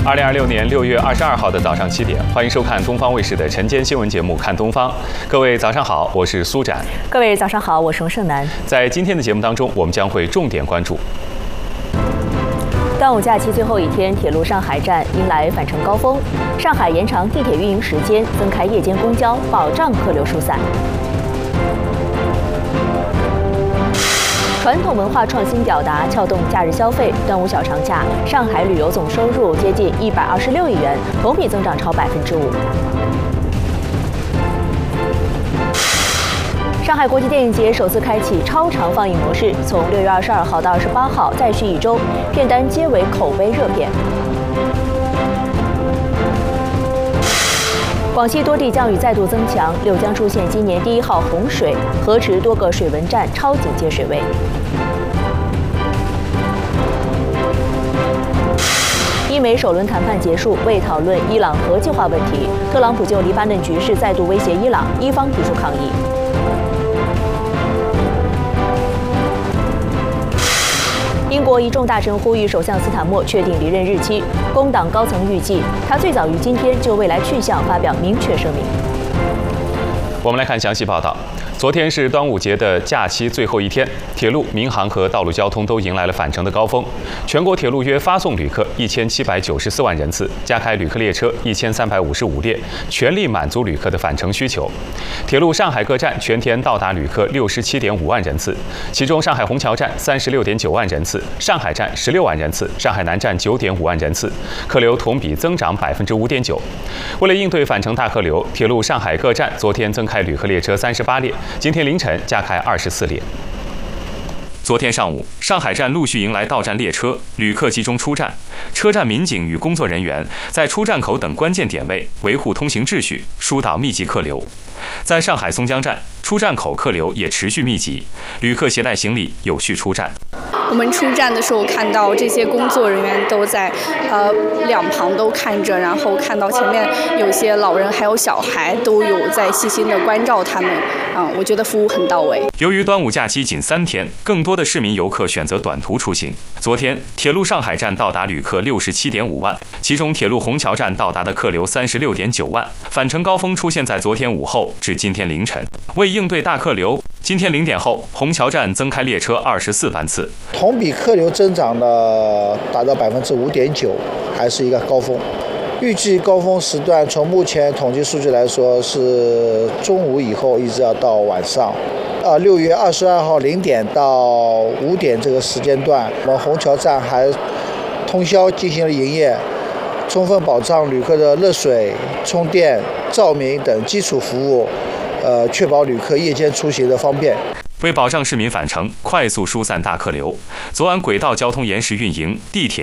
2026年6月22号的早上7点，欢迎收看东方卫视的晨间新闻节目《看东方》。各位早上好，我是苏展。 各位早上好，我是盛楠。 在今天的节目当中，我们将会重点关注端午假期最后一天，铁路上海站迎来返程高峰。上海延长地铁运营时间，增开夜间公交，保障客流疏散。传统文化创新表达撬动假日消费，端午小长假，上海旅游总收入接近126亿元，同比增长超5%。上海国际电影节首次开启超长放映模式，从6月22号到28号，再续1周，片单皆为口碑热片。广西多地降雨再度增强，柳江出现今年第1号洪水，河池多个水文站超警戒水位。伊美首轮谈判结束，为讨论伊朗核计划问题，特朗普就黎巴嫩局势再度威胁伊朗，伊方提出抗议。英国一众大臣呼吁首相斯坦默确定离任日期。工党高层预计，他最早于今天就未来去向发表明确声明。 我们来看详细报道。昨天是端午节的假期最后一天，铁路、民航和道路交通都迎来了返程的高峰。全国铁路约发送旅客1794万人次，加开旅客列车1355列，全力满足旅客的返程需求。铁路上海各站全天到达旅客67.5万人次，其中上海虹桥站36.9万人次，上海站16万人次，上海南站9.5万人次，客流同比增长5.9%。为了应对返程大客流，铁路上海各站昨天增开旅客列车38列。今天凌晨加开24列。昨天上午，上海站陆续迎来到站列车，旅客集中出站，车站民警与工作人员在出站口等关键点位维护通行秩序，疏导密集客流。在上海松江站，出站口客流也持续密集，旅客携带行李有序出站。 我们出站的时候看到这些工作人员都在两旁都看着，然后看到前面有些老人还有小孩都有在细心的关照他们，我觉得服务很到位。 由于端午假期仅3天，更多的市民游客选择短途出行。昨天，铁路上海站到达旅客67.5万，其中铁路虹桥站到达的客流36.9万，返程高峰出现在昨天午后至今天凌晨。为应对大客流，今天0点后，虹桥站增开列车24班次， 同比客流增长呢达到5.9%，还是一个高峰。预计高峰时段从目前统计数据来说是中午以后一直要到晚上。6月22号0点到5点这个时间段，我们虹桥站还通宵进行了营业，充分保障旅客的热水、充电、照明等基础服务，确保旅客夜间出行的方便。 为保障市民返程，快速疏散大客流，昨晚轨道交通延时运营，地铁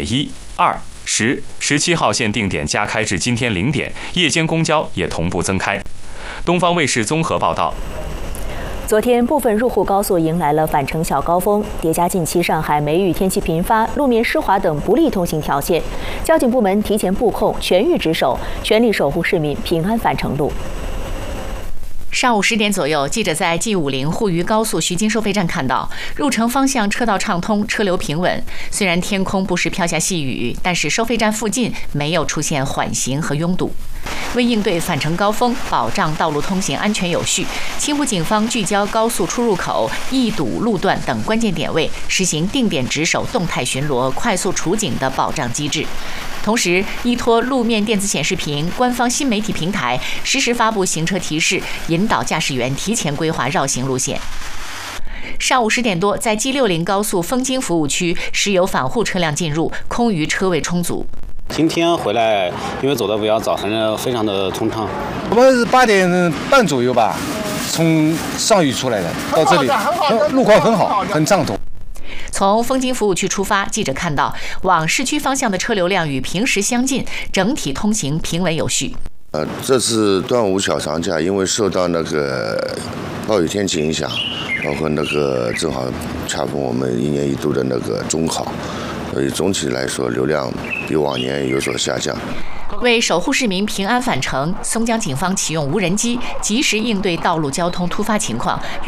1、2、10、17号线定点加开至今天0点，夜间公交也同步增开。东方卫视综合报道。 昨天，部分入沪高速迎来了返程小高峰，叠加近期上海梅雨天气频发、路面湿滑等不利通行条件，交警部门提前布控，全域值守，全力守护市民平安返程路。 上午10点左右，记者在 G50 沪渝高速徐泾收费站看到，入城方向车道畅通，车流平稳。虽然天空不时飘下细雨，但是收费站附近没有出现缓行和拥堵。为应对返程高峰，保障道路通行安全有序，青浦警方聚焦高速出入口、易堵路段等关键点位，实行定点值守、动态巡逻、快速出警的保障机制。同时，依托路面电子显示屏、官方新媒体平台，实时发布行车提示，引导驾驶员提前规划绕行路线。上午10点多，在 G60 高速枫泾服务区，时有返沪车辆进入，空余车位充足。 今天回来，因为走得比较早，反正非常的通畅。 我们是8点半左右吧，从上虞出来的，到这里，路况很好，很畅通。 从枫泾服务区出发，记者看到往市区方向的车流量与平时相近，整体通行平稳有序。 这次端午小长假，因为受到那个暴雨天气影响，包括那个正好恰逢我们1年1度的那个中考，所以总体来说流量比往年有所下降。 为守护市民平安返程，松江警方启用无人机，及时应对道路交通突发情况。